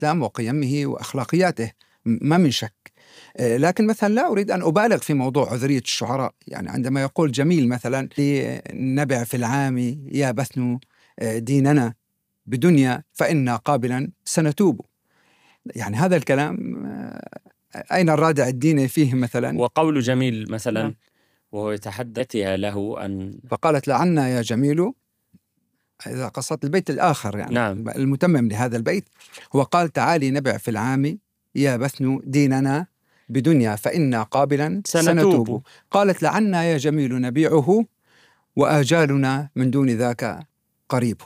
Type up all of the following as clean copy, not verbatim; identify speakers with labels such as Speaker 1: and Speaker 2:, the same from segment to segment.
Speaker 1: الإسلام وقيمه وأخلاقياته، ما من شك. لكن مثلا لا أريد أن أبالغ في موضوع عذرية الشعراء. يعني عندما يقول جميل مثلا لنبع في العام يا بثن ديننا بدنيا فإنا قابلا سنتوب، يعني هذا الكلام أين الرادع الديني فيه مثلا؟
Speaker 2: وقول جميل مثلا وهو يتحدثها له أن
Speaker 1: فقالت لعنا يا جميل، إذا قصدت البيت الآخر يعني
Speaker 2: نعم.
Speaker 1: المتمم لهذا البيت، هو قال تعالي نبع في العام يا بثن ديننا بدنيا فإنا قابلا سنتوب. قالت لعنا يا جميل نبيعه وآجالنا من دون ذاك قريب.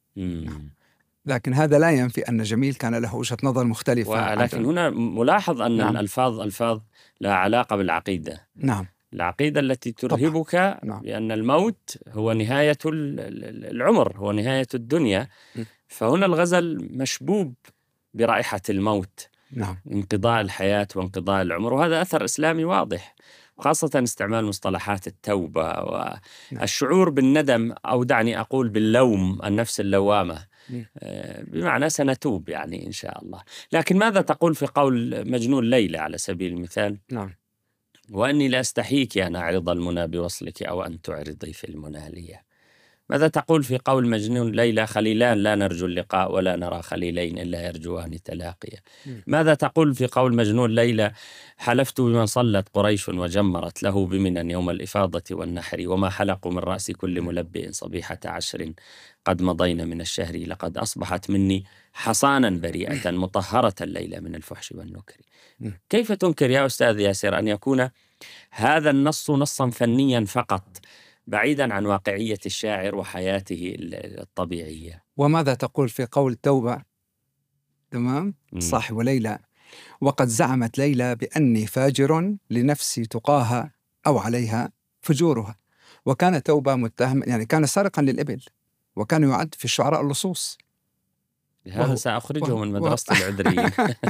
Speaker 1: لكن هذا لا ينفي أن جميل كان له وجهة نظر مختلفة.
Speaker 2: ولكن هنا ملاحظ أن الألفاظ لها علاقة بالعقيدة.
Speaker 1: نعم.
Speaker 2: العقيدة التي ترهبك بأن الموت هو نهاية العمر، هو نهاية الدنيا. فهنا الغزل مشبوب برائحة الموت.
Speaker 1: نعم.
Speaker 2: انقضاء الحياة وانقضاء العمر، وهذا أثر إسلامي واضح، خاصة استعمال مصطلحات التوبة والشعور بالندم، أو دعني أقول باللوم، النفس اللوامة، بمعنى سنتوب يعني إن شاء الله. لكن ماذا تقول في قول مجنون ليلى على سبيل المثال؟
Speaker 1: نعم.
Speaker 2: وأني لا أستحيك أن أعرض المنى بوصلك أو أن تعرضي في المنى لي. ماذا تقول في قول مجنون ليلى؟ خليلان لا نرجو اللقاء ولا نرى خليلين إلا يرجوان تلاقيا. ماذا تقول في قول مجنون ليلى؟ حلفت بمن صلت قريش وجمرت له بمنى يوم الإفاضة والنحر، وما حلقوا من رأس كل ملبئ صبيحة عشر قد مضينا من الشهر، لقد أصبحت مني حصانا بريئة مطهرة الليلة من الفحش والنكر. كيف تنكر يا أستاذ ياسر أن يكون هذا النص نصا فنيا فقط، بعيدا عن واقعية الشاعر وحياته الطبيعية؟
Speaker 1: وماذا تقول في قول توبة؟ تمام. صاحب ليلى، وقد زعمت ليلى بأني فاجر لنفسي تقاها أو عليها فجورها. وكان توبة متهم، يعني كان سارقا للإبل، وكان يعد في الشعراء اللصوص.
Speaker 2: هذا سأخرجه من مدرسة العذريين.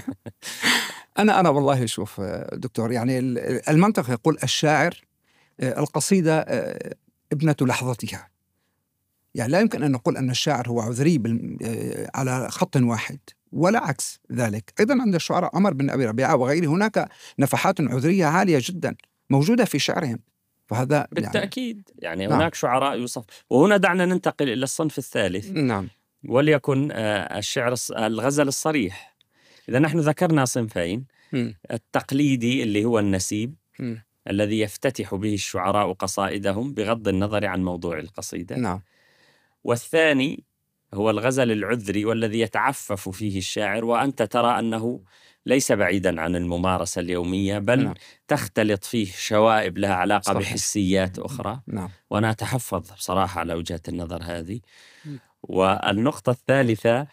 Speaker 1: أنا والله شوف دكتور، يعني المنطق يقول الشاعر القصيدة ابنة لحظتها. يعني لا يمكن أن نقول أن الشاعر هو عذري على خط واحد، ولا عكس ذلك. أيضا عند الشعراء عمر بن أبي ربيعة وغيره هناك نفحات عذرية عالية جدا موجودة في شعرهم، فهذا
Speaker 2: بالتأكيد يعني هناك شعراء يوصف. وهنا دعنا ننتقل إلى الصنف الثالث.
Speaker 1: نعم.
Speaker 2: وليكن الشعر الغزل الصريح. إذا نحن ذكرنا صنفين، التقليدي اللي هو النسيب الذي يفتتح به الشعراء قصائدهم بغض النظر عن موضوع القصيدة.
Speaker 1: نعم.
Speaker 2: والثاني هو الغزل العذري، والذي يتعفف فيه الشاعر، وأنت ترى أنه ليس بعيدا عن الممارسة اليومية، بل تختلط فيه شوائب لها علاقة بحسيات أخرى. وأنا أتحفظ بصراحة على وجهة النظر هذه. والنقطة الثالثة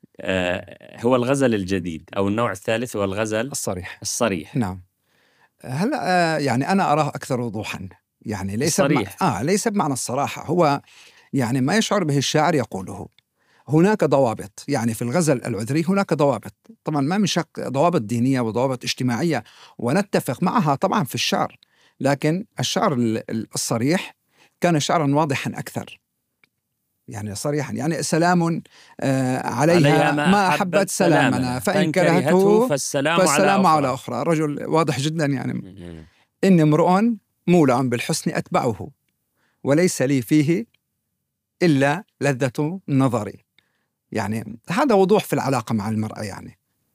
Speaker 2: هو الغزل الجديد، أو النوع الثالث هو الغزل الصريح.
Speaker 1: نعم. هلا يعني أنا أراه أكثر وضوحا، يعني ليس بمعنى الصراحة، هو يعني ما يشعر به الشاعر يقوله. هناك ضوابط، يعني في الغزل العذري هناك ضوابط، طبعا ما من شك، ضوابط دينية وضوابط اجتماعية، ونتفق معها طبعا في الشعر. لكن الشعر الصريح كان شعرا واضحا أكثر، يعني صريحا، يعني سلام عليها ما أحبت سلامنا، فإن كرهته فالسلام على أخرى. رجل واضح جدا، يعني إني امرؤ مولع بالحسن أتبعه وليس لي فيه إلا لذة نظري. يعني هذا وضوح في العلاقة مع المرأة يعني.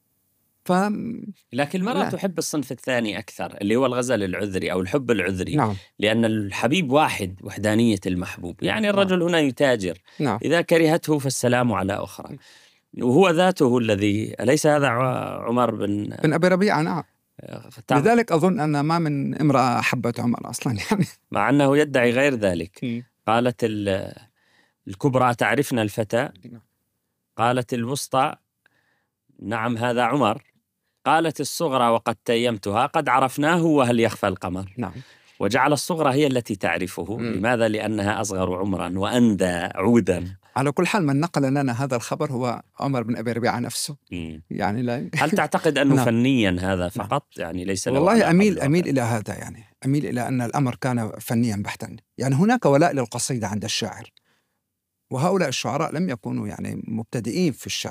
Speaker 2: لكن المرأة تحب الصنف الثاني أكثر، اللي هو الغزل العذري أو الحب العذري.
Speaker 1: نعم.
Speaker 2: لأن الحبيب واحد، وحدانية المحبوب، يعني الرجل هنا يتاجر. إذا كرهته فالسلام على أخرى، وهو ذاته الذي، أليس هذا عمر بن أبي
Speaker 1: ربيعة؟ نعم. لذلك أظن أن ما من امرأة حبت عمر أصلا، يعني
Speaker 2: مع أنه يدعي غير ذلك. قالت الكبرى تعرفنا الفتى، قالت الوسطى نعم هذا عمر، قالت الصغرى وقد تيمتها قد عرفناه وهل يخفى القمر.
Speaker 1: نعم.
Speaker 2: وجعل الصغرى هي التي تعرفه. لماذا؟ لأنها أصغر عمرا وأندى عودا.
Speaker 1: على كل حال من نقل لنا هذا الخبر هو عمر بن أبي ربيعة نفسه. يعني لا
Speaker 2: هل تعتقد أنه فنيا هذا فقط؟ يعني ليس له
Speaker 1: والله أميل إلى هذا، يعني أميل إلى أن الأمر كان فنيا بحتا. يعني هناك ولاء للقصيدة عند الشاعر، وهؤلاء الشعراء لم يكونوا يعني مبتدئين في الشعر.